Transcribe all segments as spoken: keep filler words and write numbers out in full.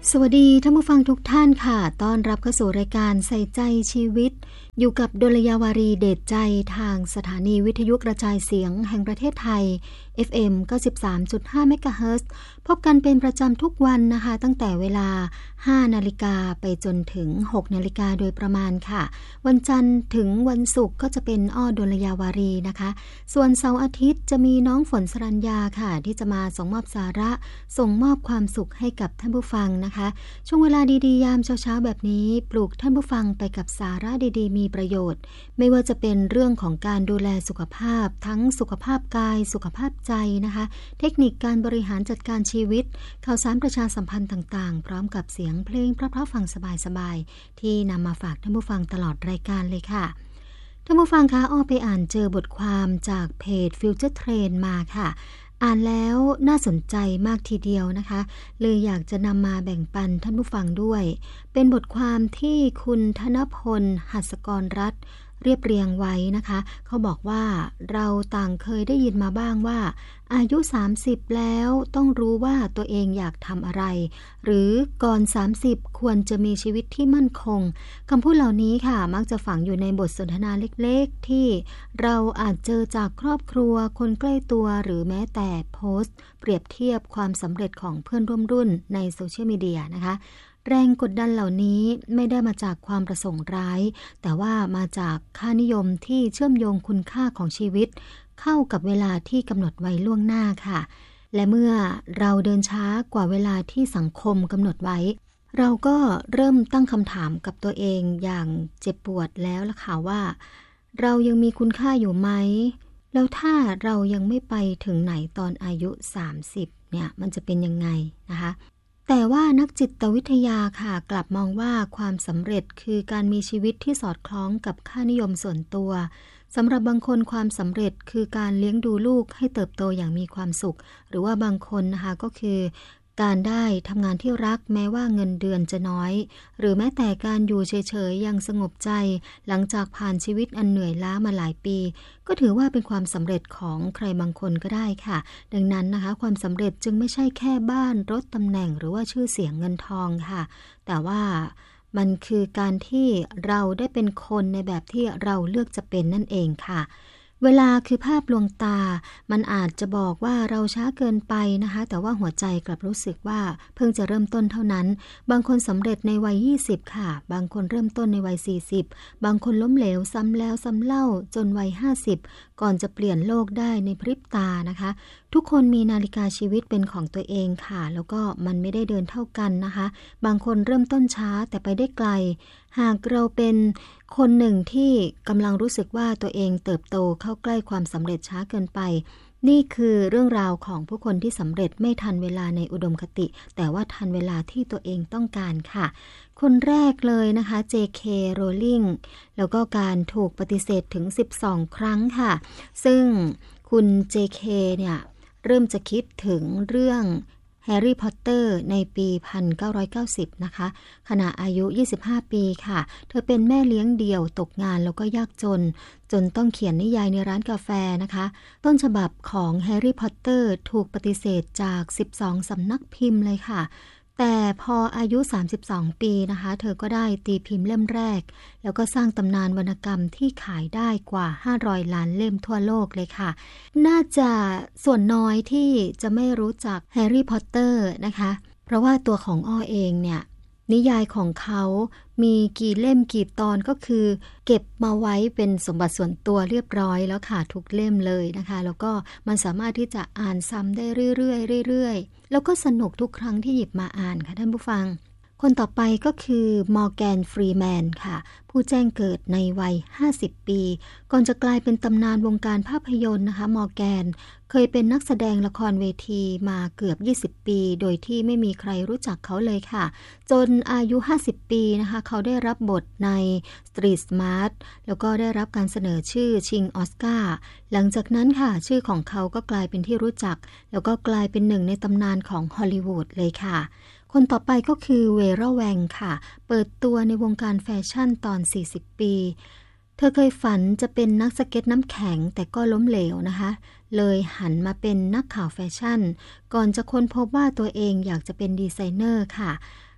สวัสดีท่านผู้ฟังทุกท่านค่ะต้อนรับเข้าสู่รายการใส่ใจชีวิตอยู่กับดลยาวารีเดชใจทางสถานีวิทยุกระจายเสียงแห่งประเทศไทย เอฟ เอ็ม เก้าสิบสามจุดห้า เมกะเฮิรตซ์ พบกันเป็นประจำทุกวันนะคะตั้งแต่เวลา ห้านาฬิกาไปจนถึง หกนาฬิกาโดยประมาณค่ะวันจันทร์ถึงวันศุกร์ก็จะเป็นอ้อดลยาวารีนะคะส่วนเสาร์อาทิตย์จะมีน้องฝนสรัญญาค่ะที่จะมาส่งมอบสาระส่งมอบความสุขให้กับท่านผู้ฟังนะคะช่วงเวลาดีๆยามเช้าๆแบบนี้ปลูกท่านผู้ฟังไปกับสาระดีๆมีประโยชน์ไม่ว่าจะเป็นเรื่องของการดูแลสุขภาพทั้งสุขภาพกายสุขภาพใจนะคะเทคนิคการบริหารจัดการชีวิตข่าวสารประชาสัมพันธ์ต่างๆพร้อมกับเสียงเพลงเพราะๆฟังสบายๆที่นำมาฝากท่านผู้ฟังตลอดรายการเลยค่ะท่านผู้ฟังคะอ้อไปอ่านเจอบทความจากเพจ Future Trend มาค่ะอ่านแล้วน่าสนใจมากทีเดียวนะคะเลยอยากจะนำมาแบ่งปันท่านผู้ฟังด้วยเป็นบทความที่คุณธนพลหัสกรรัตน์เรียบเรียงไว้นะคะเขาบอกว่าเราต่างเคยได้ยินมาบ้างว่าอายุสามสิบแล้วต้องรู้ว่าตัวเองอยากทำอะไรหรือก่อนสามสิบควรจะมีชีวิตที่มั่นคงคำพูดเหล่านี้ค่ะมักจะฝังอยู่ในบทสนทนาเล็กๆที่เราอาจเจอจากครอบครัวคนใกล้ตัวหรือแม้แต่โพสต์เปรียบเทียบความสำเร็จของเพื่อนร่วมรุ่นในโซเชียลมีเดียนะคะแรงกดดันเหล่านี้ไม่ได้มาจากความประสงค์ร้ายแต่ว่ามาจากค่านิยมที่เชื่อมโยงคุณค่าของชีวิตเข้ากับเวลาที่กำหนดไว้ล่วงหน้าค่ะและเมื่อเราเดินช้ากว่าเวลาที่สังคมกำหนดไว้เราก็เริ่มตั้งคำถามกับตัวเองอย่างเจ็บปวดแล้วล่ะค่ะว่าเรายังมีคุณค่าอยู่ไหมแล้วถ้าเรายังไม่ไปถึงไหนตอนอายุสามสิบเนี่ยมันจะเป็นยังไงนะคะแต่ว่านักจิตวิทยาค่ะกลับมองว่าความสำเร็จคือการมีชีวิตที่สอดคล้องกับค่านิยมส่วนตัวสำหรับบางคนความสำเร็จคือการเลี้ยงดูลูกให้เติบโตอย่างมีความสุขหรือว่าบางคนนะคะก็คือการได้ทำงานที่รักแม้ว่าเงินเดือนจะน้อยหรือแม้แต่การอยู่เฉยๆอย่างสงบใจหลังจากผ่านชีวิตอันเหนื่อยล้ามาหลายปีก็ถือว่าเป็นความสำเร็จของใครบางคนก็ได้ค่ะดังนั้นนะคะความสำเร็จจึงไม่ใช่แค่บ้านรถตำแหน่งหรือว่าชื่อเสียงเงินทองค่ะแต่ว่ามันคือการที่เราได้เป็นคนในแบบที่เราเลือกจะเป็นนั่นเองค่ะเวลาคือภาพลวงตามันอาจจะบอกว่าเราช้าเกินไปนะคะแต่ว่าหัวใจกลับรู้สึกว่าเพิ่งจะเริ่มต้นเท่านั้นบางคนสำเร็จในวัยยี่สิบค่ะบางคนเริ่มต้นในวัยสี่สิบบางคนล้มเหลวซ้ำแล้วซ้ำเล่าจนวัยห้าสิบก่อนจะเปลี่ยนโลกได้ในพริบตานะคะทุกคนมีนาฬิกาชีวิตเป็นของตัวเองค่ะแล้วก็มันไม่ได้เดินเท่ากันนะคะบางคนเริ่มต้นช้าแต่ไปได้ไกลหากเราเป็นคนหนึ่งที่กำลังรู้สึกว่าตัวเองเติบโตเข้าใกล้ความสำเร็จช้าเกินไปนี่คือเรื่องราวของผู้คนที่สำเร็จไม่ทันเวลาในอุดมคติแต่ว่าทันเวลาที่ตัวเองต้องการค่ะคนแรกเลยนะคะ เจ เค Rowling แล้วก็การถูกปฏิเสธถึงสิบสองครั้งค่ะซึ่งคุณ เจ เค เนี่ยเริ่มจะคิดถึงเรื่องแฮร์รี่พอตเตอร์ในปี หนึ่งพันเก้าร้อยเก้าสิบ นะคะขณะอายุยี่สิบห้าปีค่ะเธอเป็นแม่เลี้ยงเดี่ยวตกงานแล้วก็ยากจนจนต้องเขียนนิยายในร้านกาแฟนะคะต้นฉบับของแฮร์รี่พอตเตอร์ถูกปฏิเสธจากสิบสองสำนักพิมพ์เลยค่ะแต่พออายุสามสิบสองปีนะคะเธอก็ได้ตีพิมพ์เล่มแรกแล้วก็สร้างตำนานวรรณกรรมที่ขายได้กว่าห้าร้อยล้านเล่มทั่วโลกเลยค่ะน่าจะส่วนน้อยที่จะไม่รู้จักแฮร์รี่พอตเตอร์นะคะเพราะว่าตัวของอ้อเองเนี่ยนิยายของเขามีกี่เล่มกี่ตอนก็คือเก็บมาไว้เป็นสมบัติส่วนตัวเรียบร้อยแล้วค่ะทุกเล่มเลยนะคะแล้วก็มันสามารถที่จะอ่านซ้ำได้เรื่อยๆเรื่อยๆแล้วก็สนุกทุกครั้งที่หยิบมาอ่านค่ะท่านผู้ฟังคนต่อไปก็คือมอร์แกน ฟรีแมนค่ะผู้แจ้งเกิดในวัยห้าสิบปีก่อนจะกลายเป็นตำนานวงการภาพยนตร์นะคะมอร์แกนเคยเป็นนักแสดงละครเวทีมาเกือบยี่สิบปีโดยที่ไม่มีใครรู้จักเขาเลยค่ะจนอายุห้าสิบปีนะคะเขาได้รับบทใน Street Smart แล้วก็ได้รับการเสนอชื่อชิงออสการ์หลังจากนั้นค่ะชื่อของเขาก็กลายเป็นที่รู้จักแล้วก็กลายเป็นหนึ่งในตำนานของฮอลลีวูดเลยค่ะคนต่อไปก็คือเวร่าแวงค่ะเปิดตัวในวงการแฟชั่นตอนสี่สิบปีเธอเคยฝันจะเป็นนักสเก็ตน้ำแข็งแต่ก็ล้มเหลวนะคะเลยหันมาเป็นนักข่าวแฟชั่นก่อนจะค้นพบว่าตัวเองอยากจะเป็นดีไซเนอร์ค่ะเธ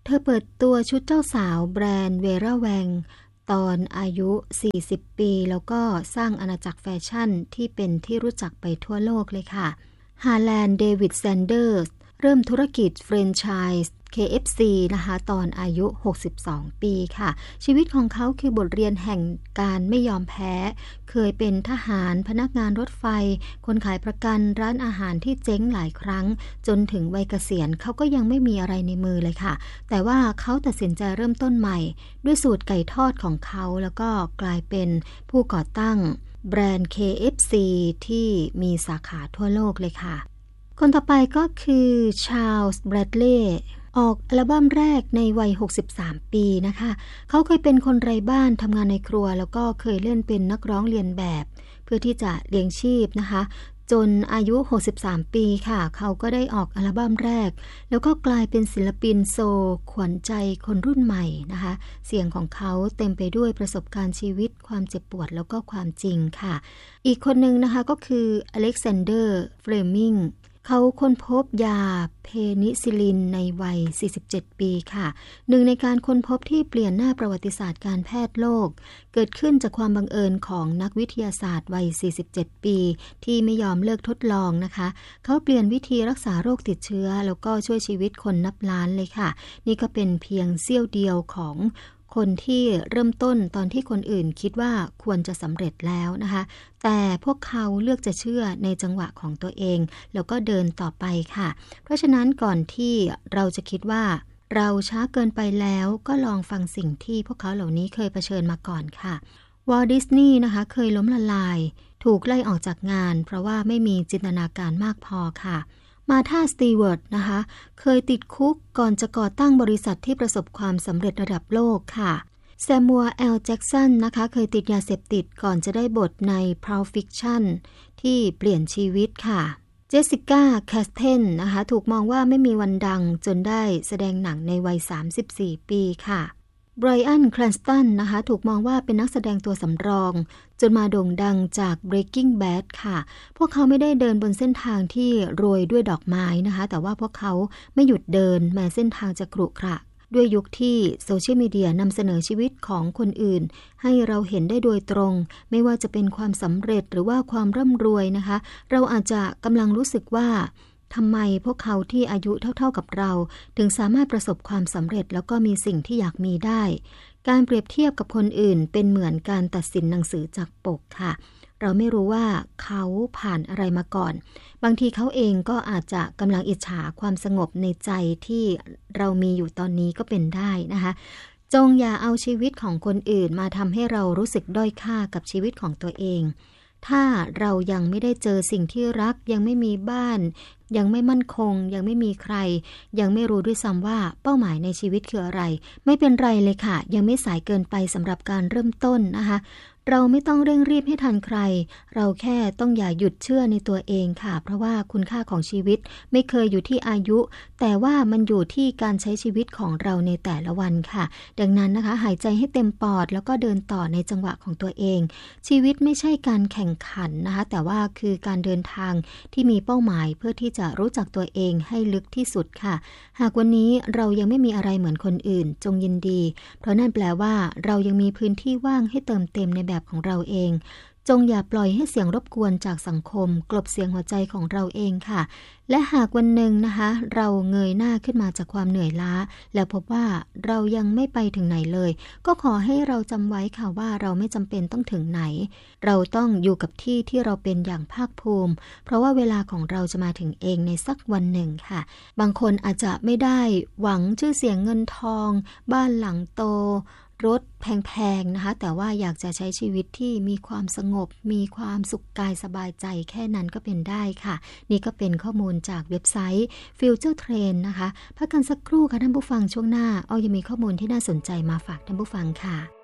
ธอเปิดตัวชุดเจ้าสาวแบรนด์เวร่าแวงตอนอายุสี่สิบปีแล้วก็สร้างอาณาจักรแฟชั่นที่เป็นที่รู้จักไปทั่วโลกเลยค่ะฮาแลนด์เดวิดแซนเดอร์สเริ่มธุรกิจแฟรนไชส์ เค เอฟ ซี นะคะตอนอายุหกสิบสองปีค่ะชีวิตของเขาคือบทเรียนแห่งการไม่ยอมแพ้เคยเป็นทหารพนักงานรถไฟคนขายประกันร้านอาหารที่เจ๊งหลายครั้งจนถึงวัยเกษียณเขาก็ยังไม่มีอะไรในมือเลยค่ะแต่ว่าเขาตัดสินใจเริ่มต้นใหม่ด้วยสูตรไก่ทอดของเขาแล้วก็กลายเป็นผู้ก่อตั้งแบรนด์ เค เอฟ ซี ที่มีสาขาทั่วโลกเลยค่ะคนต่อไปก็คือชาร์ลส์ แบรดลีย์ออกอัลบั้มแรกในวัยหกสิบสามปีนะคะเขาเคยเป็นคนไร้บ้านทำงานในครัวแล้วก็เคยเล่นเป็นนักร้องเลียนแบบเพื่อที่จะเลี้ยงชีพนะคะจนอายุหกสิบสามปีค่ะเขาก็ได้ออกอัลบั้มแรกแล้วก็กลายเป็นศิลปินโซลขวัญใจคนรุ่นใหม่นะคะเสียงของเขาเต็มไปด้วยประสบการณ์ชีวิตความเจ็บปวดแล้วก็ความจริงค่ะอีกคนนึงนะคะก็คืออเล็กซานเดอร์เฟลมิงเขาค้นพบยาเพนิซิลินในวัยสี่สิบเจ็ดปีค่ะหนึ่งในการค้นพบที่เปลี่ยนหน้าประวัติศาสตร์การแพทย์โลกเกิดขึ้นจากความบังเอิญของนักวิทยาศาสตร์วัยสี่สิบเจ็ดปีที่ไม่ยอมเลิกทดลองนะคะเขาเปลี่ยนวิธีรักษาโรคติดเชื้อแล้วก็ช่วยชีวิตคนนับล้านเลยค่ะนี่ก็เป็นเพียงเสี้ยวเดียวของคนที่เริ่มต้นตอนที่คนอื่นคิดว่าควรจะสำเร็จแล้วนะคะแต่พวกเขาเลือกจะเชื่อในจังหวะของตัวเองแล้วก็เดินต่อไปค่ะเพราะฉะนั้นก่อนที่เราจะคิดว่าเราช้าเกินไปแล้วก็ลองฟังสิ่งที่พวกเขาเหล่านี้เคยเผชิญมาก่อนค่ะวอลต์ดิสนีย์นะคะเคยล้มละลายถูกไล่ออกจากงานเพราะว่าไม่มีจินตนาการมากพอค่ะมาธา สตีเวิร์ดนะคะเคยติดคุกก่อนจะก่อตั้งบริษัทที่ประสบความสำเร็จระดับโลกค่ะแซมัวร์ แอล แจ็กสันนะคะเคยติดยาเสพติดก่อนจะได้บทใน Pulp Fiction ที่เปลี่ยนชีวิตค่ะเจสสิก้า แคสเทนนะคะถูกมองว่าไม่มีวันดังจนได้แสดงหนังในวัยสามสิบสี่ปีค่ะไบรอัน แครนสตันนะคะถูกมองว่าเป็นนักแสดงตัวสำรองจนมาโด่งดังจาก Breaking Bad ค่ะพวกเขาไม่ได้เดินบนเส้นทางที่โรยด้วยดอกไม้นะคะแต่ว่าพวกเขาไม่หยุดเดินแม้เส้นทางจะขรุขระด้วยยุคที่โซเชียลมีเดียนำเสนอชีวิตของคนอื่นให้เราเห็นได้โดยตรงไม่ว่าจะเป็นความสำเร็จหรือว่าความร่ำรวยนะคะเราอาจจะกำลังรู้สึกว่าทำไมพวกเขาที่อายุเท่าๆกับเราถึงสามารถประสบความสำเร็จแล้วก็มีสิ่งที่อยากมีได้การเปรียบเทียบกับคนอื่นเป็นเหมือนการตัดสินหนังสือจากปกค่ะเราไม่รู้ว่าเขาผ่านอะไรมาก่อนบางทีเขาเองก็อาจจะกำลังอิจฉาความสงบในใจที่เรามีอยู่ตอนนี้ก็เป็นได้นะคะจงอย่าเอาชีวิตของคนอื่นมาทำให้เรารู้สึกด้อยค่ากับชีวิตของตัวเองถ้าเรายังไม่ได้เจอสิ่งที่รักยังไม่มีบ้านยังไม่มั่นคงยังไม่มีใครยังไม่รู้ด้วยซ้ำว่าเป้าหมายในชีวิตคืออะไรไม่เป็นไรเลยค่ะยังไม่สายเกินไปสำหรับการเริ่มต้นนะคะเราไม่ต้องเร่งรีบให้ทันใครเราแค่ต้องอย่าหยุดเชื่อในตัวเองค่ะเพราะว่าคุณค่าของชีวิตไม่เคยอยู่ที่อายุแต่ว่ามันอยู่ที่การใช้ชีวิตของเราในแต่ละวันค่ะดังนั้นนะคะหายใจให้เต็มปอดแล้วก็เดินต่อในจังหวะของตัวเองชีวิตไม่ใช่การแข่งขันนะคะแต่ว่าคือการเดินทางที่มีเป้าหมายเพื่อที่จะรู้จักตัวเองให้ลึกที่สุดค่ะหากวันนี้เรายังไม่มีอะไรเหมือนคนอื่นจงยินดีเพราะนั่นแปลว่าเรายังมีพื้นที่ว่างให้เติมเต็มในแบบของเราเองจงอย่าปล่อยให้เสียงรบกวนจากสังคมกลบเสียงหัวใจของเราเองค่ะและหากวันหนึ่งนะคะเราเงยหน้าขึ้นมาจากความเหนื่อยล้าแล้วพบว่าเรายังไม่ไปถึงไหนเลยก็ขอให้เราจำไว้ค่ะว่าเราไม่จำเป็นต้องถึงไหนเราต้องอยู่กับที่ที่เราเป็นอย่างภาคภูมิเพราะว่าเวลาของเราจะมาถึงเองในสักวันหนึ่งค่ะบางคนอาจจะไม่ได้หวังชื่อเสียงเงินทองบ้านหลังโตรถแพงๆนะคะแต่ว่าอยากจะใช้ชีวิตที่มีความสงบมีความสุขกายสบายใจแค่นั้นก็เป็นได้ค่ะนี่ก็เป็นข้อมูลจากเว็บไซต์ Future Trend นะคะพักกันสักครู่ค่ะท่านผู้ฟังช่วงหน้าอ้อยังมีข้อมูลที่น่าสนใจมาฝากท่านผู้ฟังค่ะ